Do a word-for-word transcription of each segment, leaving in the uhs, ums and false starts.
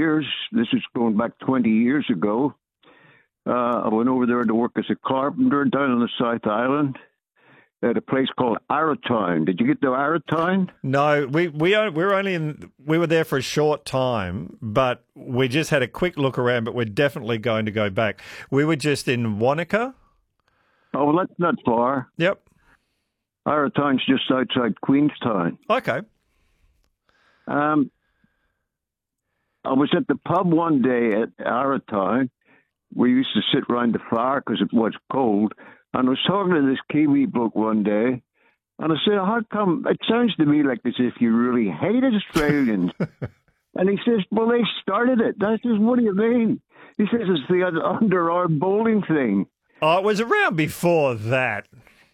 years. This is going back twenty years ago. Uh, I went over there to work as a carpenter down on the South Island at a place called Arrowtown. Did you get to Arrowtown? No, we we we were only in we were there for a short time, but we just had a quick look around. But we're definitely going to go back. We were just in Wanaka. Oh, well, that's not far. Yep. Arrowtown's just outside Queenstown. Okay. Um, I was at the pub one day at Arrowtown. We used to sit around the fire because it was cold. And I was talking to this Kiwi bloke one day. And I said, how come? It sounds to me like as if you really hate Australians. And he says, well, they started it. I says, what do you mean? He says, it's the underarm bowling thing. Oh, it was around before that.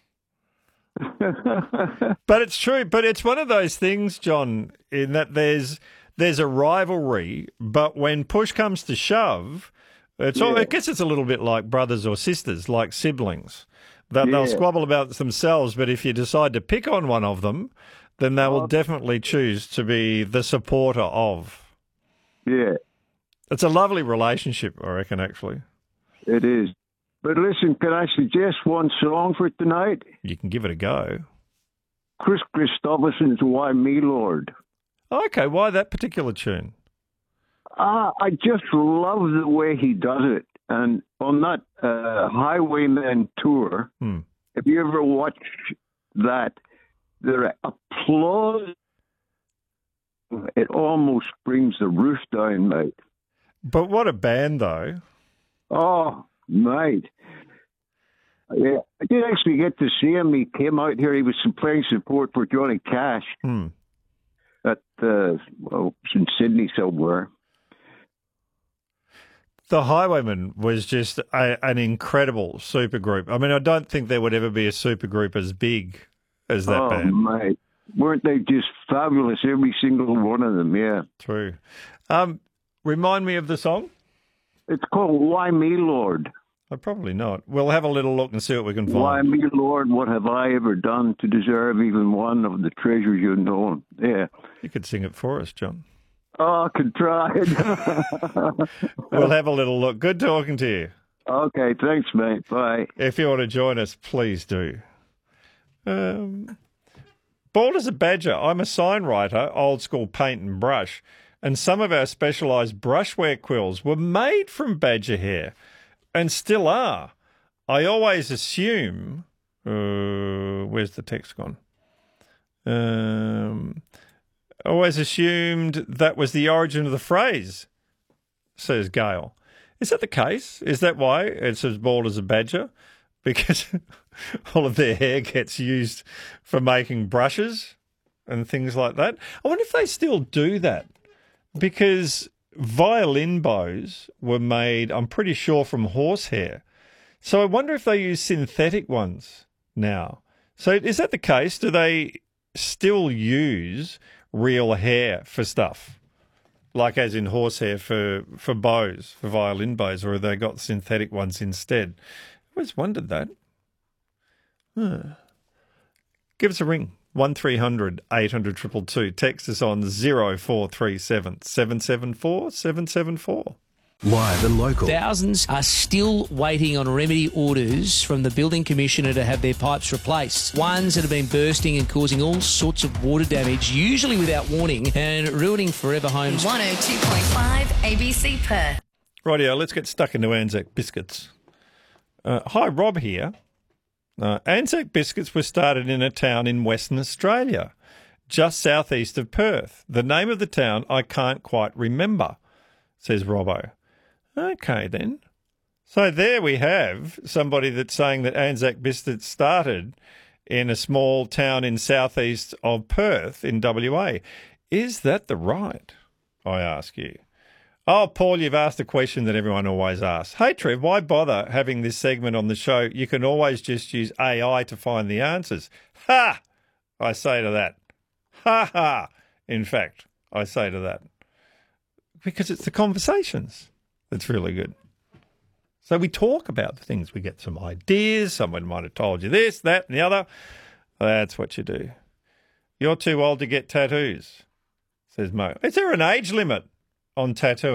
But it's true. But it's one of those things, John, in that there's there's a rivalry. But when push comes to shove, it's all, yeah. I guess it's a little bit like brothers or sisters, like siblings. That Yeah. they'll squabble about themselves, but if you decide to pick on one of them, then they will definitely choose to be the supporter of. Yeah. It's a lovely relationship, I reckon, actually. It is. But listen, can I suggest one song for tonight? You can give it a go. Chris Christopherson's Why Me, Lord. Okay, why that particular tune? Uh, I just love the way he does it. And on that uh, Highwaymen tour, Hmm. if you ever watch that, the applause, it almost brings the roof down, mate. But what a band, though. Oh, mate. Yeah, I did actually get to see him. He came out here. He was playing support for Johnny Cash Hmm. at, uh, well, it was in Sydney somewhere. The Highwaymen was just a, an incredible supergroup. I mean, I don't think there would ever be a supergroup as big as that oh, band. mate. Weren't they just fabulous, every single one of them, yeah. True. Um, remind me of the song? It's called Why Me, Lord. Oh, probably not. We'll have a little look and see what we can find. Why me, Lord, what have I ever done to deserve even one of the treasures you know? Yeah. You could sing it for us, John. Oh, I could try. We'll have a little look. Good talking to you. Okay, thanks, mate. Bye. If you want to join us, please do. Um, bald as a badger. I'm a sign writer, old school paint and brush, and some of our specialised brushwear quills were made from badger hair and still are. I always assume... Uh, where's the text gone? Um... Always assumed that was the origin of the phrase, says Gail. Is that the case? Is that why it's as bald as a badger? Because all of their hair gets used for making brushes and things like that? I wonder if they still do that. Because violin bows were made, I'm pretty sure, from horsehair. So I wonder if they use synthetic ones now. So is that the case? Do they still use real hair for stuff, like as in horsehair for, for bows, for violin bows, or have they got synthetic ones instead? I always wondered that. Huh. Give us a ring, one three hundred eight hundred two two two. Text us on zero four three seven seven seven four seven seven four. Live and local. Thousands are still waiting on remedy orders from the Building Commissioner to have their pipes replaced. Ones that have been bursting and causing all sorts of water damage, usually without warning, and ruining forever homes. one oh two point five A B C Perth. Rightio, let's get stuck into Anzac Biscuits. Uh, hi, Rob here. Uh, Anzac Biscuits were started in a town in Western Australia, just southeast of Perth. The name of the town I can't quite remember, says Robbo. Okay, then. So there we have somebody that's saying that Anzac Biscuits started in a small town in southeast of Perth in W A. Is that the right, I ask you? Oh, Paul, you've asked a question that everyone always asks. Hey, Trev, why bother having this segment on the show? You can always just use A I to find the answers. Ha! I say to that. Ha ha! In fact, I say to that. Because it's the conversations that's really good. So we talk about the things. We get some ideas. Someone might have told you this, that, and the other. That's what you do. You're too old to get tattoos, says Mo. Is there an age limit on tattooing?